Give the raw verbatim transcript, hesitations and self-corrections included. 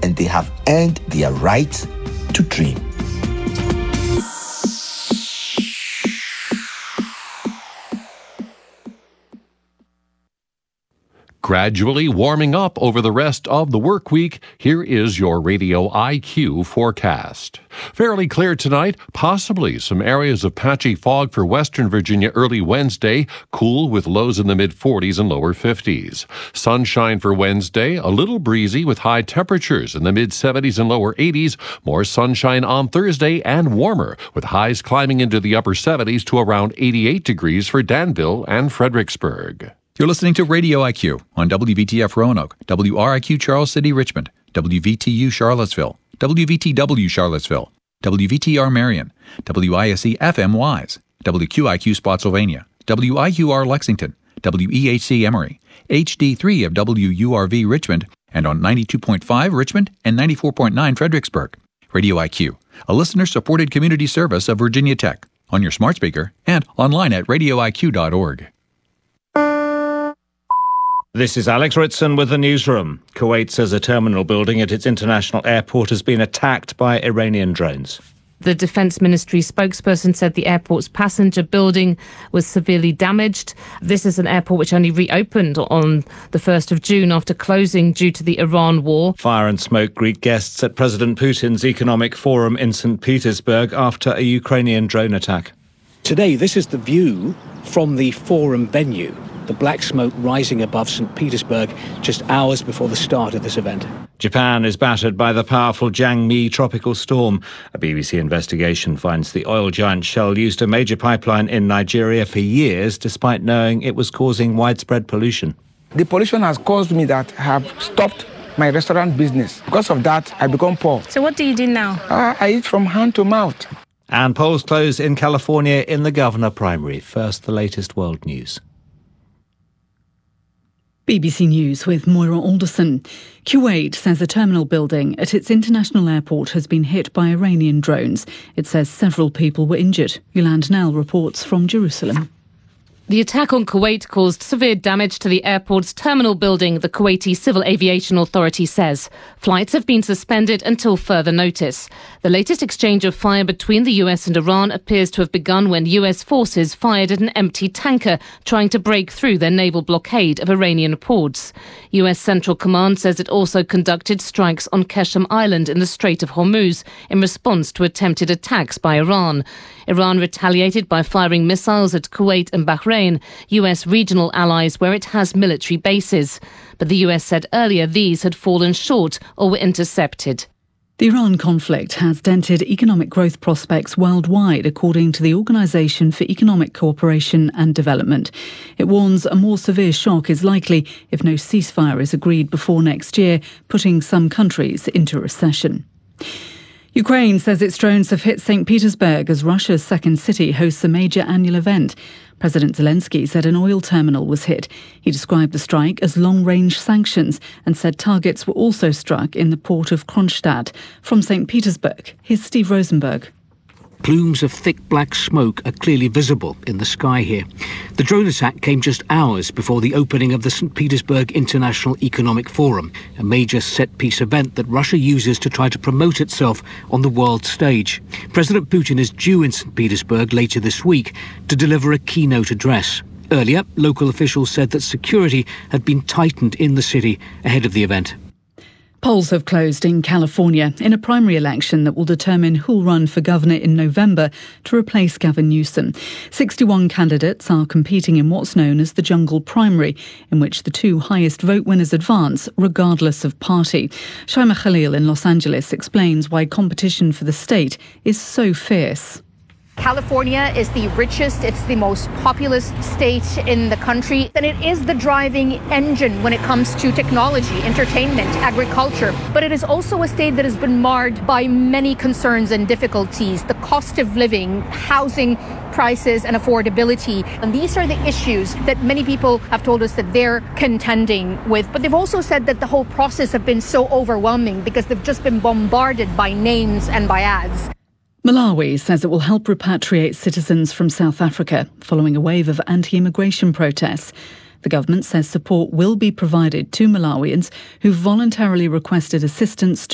and they have earned their right to dream. Gradually warming up over the rest of the work week, here is your Radio I Q forecast. Fairly clear tonight, possibly some areas of patchy fog for western Virginia early Wednesday, cool with lows in the mid-forties and lower fifties. Sunshine for Wednesday, a little breezy with high temperatures in the mid-seventies and lower eighties. More sunshine on Thursday and warmer, with highs climbing into the upper seventies to around eighty-eight degrees for Danville and Fredericksburg. You're listening to Radio I Q on W V T F Roanoke, W R I Q Charles City Richmond, W V T U Charlottesville, W V T W Charlottesville, W V T R Marion, W I S E F M Wise, W Q I Q Spotsylvania, W I Q R Lexington, W E H C Emory, H D three of W U R V Richmond, and on ninety-two point five Richmond and ninety-four point nine Fredericksburg. Radio I Q, a listener-supported community service of Virginia Tech, on your smart speaker and online at radio I Q dot org. This is Alex Ritson with the newsroom. Kuwait says a terminal building at its international airport has been attacked by Iranian drones. The Defence Ministry spokesperson said the airport's passenger building was severely damaged. This is an airport which only reopened on the first of June after closing due to the Iran war. Fire and smoke greet guests at President Putin's Economic Forum in Saint Petersburg after a Ukrainian drone attack. Today, this is the view from the forum venue. The black smoke rising above Saint Petersburg just hours before the start of this event. Japan is battered by the powerful Jiangmi tropical storm. A B B C investigation finds the oil giant Shell used a major pipeline in Nigeria for years, despite knowing it was causing widespread pollution. The pollution has caused me that have stopped my restaurant business. Because of that, I become poor. So what do you do now? Uh, I eat from hand to mouth. And polls close in California in the governor primary. First, the latest world news. B B C News with Moira Alderson. Kuwait says a terminal building at its international airport has been hit by Iranian drones. It says several people were injured. Yolande Nell reports from Jerusalem. The attack on Kuwait caused severe damage to the airport's terminal building, the Kuwaiti Civil Aviation Authority says. Flights have been suspended until further notice. The latest exchange of fire between the U S and Iran appears to have begun when U S forces fired at an empty tanker trying to break through their naval blockade of Iranian ports. U S Central Command says it also conducted strikes on Qeshm Island in the Strait of Hormuz in response to attempted attacks by Iran. Iran retaliated by firing missiles at Kuwait and Bahrain, U S regional allies where it has military bases. But the U S said earlier these had fallen short or were intercepted. The Iran conflict has dented economic growth prospects worldwide, according to the Organisation for Economic Cooperation and Development. It warns a more severe shock is likely if no ceasefire is agreed before next year, putting some countries into recession. Ukraine says its drones have hit Saint Petersburg as Russia's second city hosts a major annual event. President Zelensky said an oil terminal was hit. He described the strike as long-range sanctions and said targets were also struck in the port of Kronstadt. From Saint Petersburg, here's Steve Rosenberg. Plumes of thick black smoke are clearly visible in the sky here. The drone attack came just hours before the opening of the Saint Petersburg International Economic Forum, a major set-piece event that Russia uses to try to promote itself on the world stage. President Putin is due in Saint Petersburg later this week to deliver a keynote address. Earlier, local officials said that security had been tightened in the city ahead of the event. Polls have closed in California in a primary election that will determine who'll run for governor in November to replace Gavin Newsom. sixty-one candidates are competing in what's known as the Jungle Primary, in which the two highest vote winners advance, regardless of party. Shaima Khalil in Los Angeles explains why competition for the state is so fierce. California is the richest, it's the most populous state in the country, and it is the driving engine when it comes to technology, entertainment, agriculture. But it is also a state that has been marred by many concerns and difficulties, the cost of living, housing prices, and affordability. And these are the issues that many people have told us that they're contending with. But they've also said that the whole process has been so overwhelming because they've just been bombarded by names and by ads. Malawi says it will help repatriate citizens from South Africa following a wave of anti-immigration protests. The government says support will be provided to Malawians who voluntarily requested assistance